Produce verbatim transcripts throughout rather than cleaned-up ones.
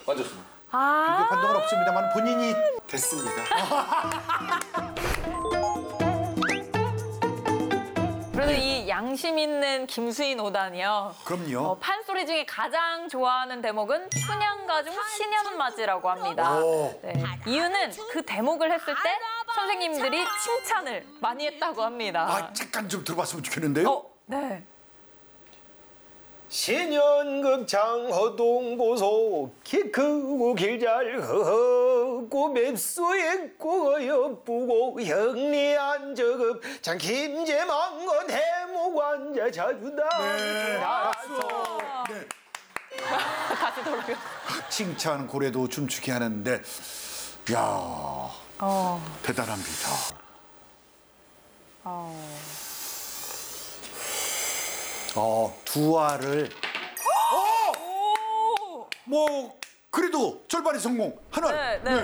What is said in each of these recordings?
맞았습니다. 아. 비교 판정은 없습니다만 본인이 됐습니다. 그래도 이 양심 있는 김수인 오단이요. 그럼요. 어, 판소리 중에 가장 좋아하는 대목은 춘향가중 신현맞이라고 합니다. 오. 네. 이유는 그 대목을 했을 때 선생님들이 칭찬을 많이 했다고 합니다. 아, 잠깐 좀 들어봤으면 좋겠는데요. 어, 네. 신연극장 허동보소 키 크고 길잘 허허고 맵수 있고 예쁘고 영리한 저급 장 김제망건 해무관자 자주다. 네, 박수. 네. 다시 돌려. 칭찬 고래도 춤추게 하는데, 야 어. 대단합니다. 어. 어, 두 알을 오! 뭐 그래도 절반의 성공. 하나. 네, 네.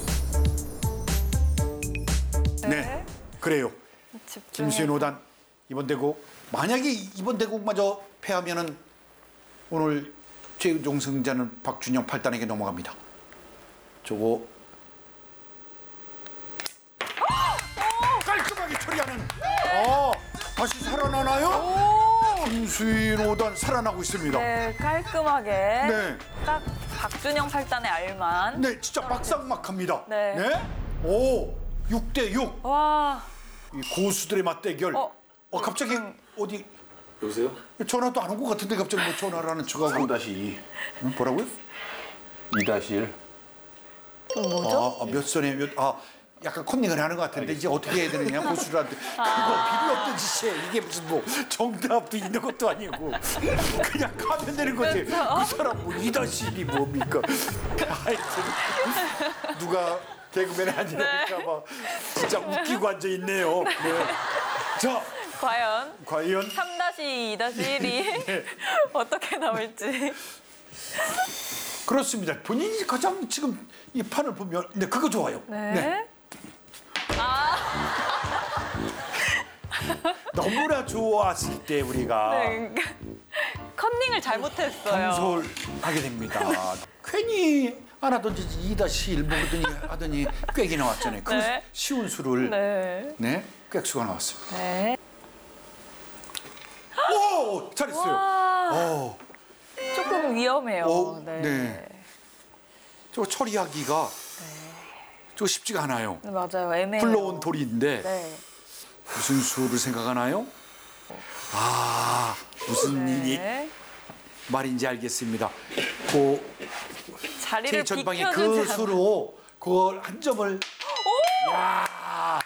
네. 네, 그래요. 김수인 오단 이번 대국 만약에 이번 대국마저 패하면은 오늘 최종 승자는 박준영 팔 단에게 넘어갑니다. 저거 깔끔하게 처리하는. 어, 다시 살아나나요? 김수인 오단 살아나고 있습니다. 네, 깔끔하게. 네. 딱 박준영 팔 단의 알만. 네, 진짜 막상막합니다. 네. 오, 육 대 육. 와. 이 고수들의 맞대결. 어. 어, 갑자기 어디 여보세요? 전화도 안 온 것 같은데 갑자기 뭐 전화를 하는 척하고. 삼 다시 이. 응, 뭐라고요? 이 다시 일. 그 뭐죠? 아, 몇 선에 몇, 아, 약간 컨닝을 하는 것 같은데 이제 어떻게 해야 되느냐 고수들한테. 그거 필요 없던 짓이에요. 이게 무슨 뭐 정답도 있는 것도 아니고 그냥 가면 되는 거지. 그렇죠. 그 사람 뭐 이 다시 일이 뭡니까? 하여튼 누가 개그맨이 아니라니까 막 진짜 웃기고 앉아 있네요. 네. 자, 과연 과연 삼 다시 이 다시 일이 네. 어떻게 나올지. 그렇습니다. 본인이 가장 지금 이 판을 보면 네, 그거 좋아요. 네. 아. 너무나 좋았을 때 우리가 네. 컨닝을 잘못했어요. 경솔하게 됩니다. 괜히 안 하던지 이 다시 일 먹더니 하더니 꽥이 나왔잖아요. 그 네. 쉬운 수를 네. 네, 꽥수가 나왔습니다. 네. 오, 잘했어요. 와. 오, 조금 위험해요. 오, 네. 네. 저거 처리하기가 저거 쉽지가 않아요. 네, 맞아요. 애매해요. 굴러온 돌인데 네. 무슨 수를 생각하나요? 아, 무슨 일이 네. 말인지 알겠습니다. 그 자리를 제전방에 비켜주지 그 않아. 수로 그걸 한 점을 야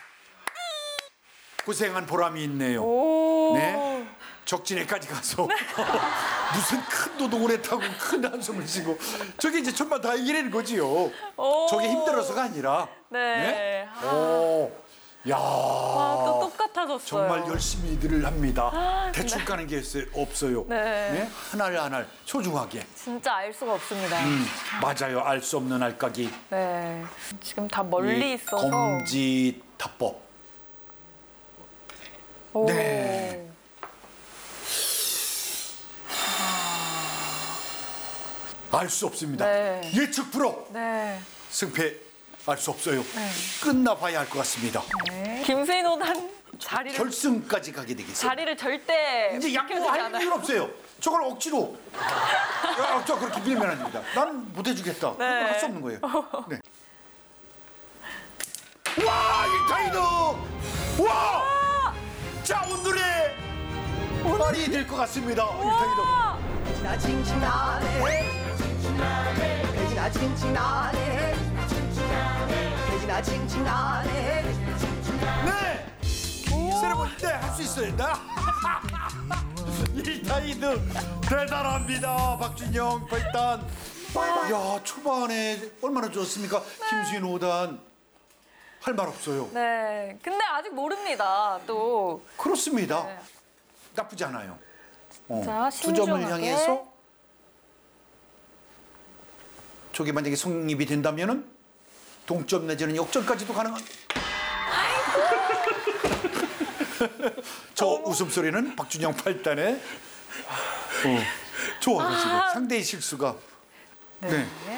고생한 보람이 있네요. 오. 네. 적진에까지 가서 무슨 큰 도둑을 했다고 큰 한숨을 쉬고 저게 이제 천만 다행이라는 거지요. 오. 저게 힘들어서가 아니라. 네. 아. 오, 야. 와, 또 똑같아졌어요. 정말 열심히들 합니다. 아, 대충 네. 가는 게 없어요. 네. 하나를 하나 소중하게. 진짜 알 수가 없습니다. 음, 맞아요. 알 수 없는 알까기. 네. 지금 다 멀리 이 있어서. 검지타법. 오. 네. 알 수 없습니다. 네. 예측 불허. 네. 승패 알 수 없어요. 네. 끝나봐야 알 것 같습니다. 네. 김수인 오단 자리를 결승까지 가게 되겠어요. 자리를 절대 이제 비켜주지 양보할 않아요. 필요 없어요. 저걸 억지로. 야, 저 그렇게 밀면 안 됩니다. 난 못 해주겠다. 네. 할 수 없는 거예요. 네. 와, 일타이드! 와! 자, 오늘의 말이 될 것 같습니다. 일타이드. 나 칭칭나네 돼지나 칭칭나네 돼지나 칭칭나네 네! 세레모니 네, 할 수 있어요. 나 일타이드 대단합니다. 박준영 팔단. 야, 초반에 얼마나 좋았습니까? 김수인 오단. 할 말 없어요. 네. 근데 아직 모릅니다. 또. 그렇습니다. 네. 나쁘지 않아요. 어. 자, 두 점을 신중하게. 향해서 저게 만약에 성립이 된다면은 동점 내지는 역전까지도 가능한. 저 웃음소리는 박준영 팔단의 어, 좋아가지고 아. 상대의 실수가 네. 네.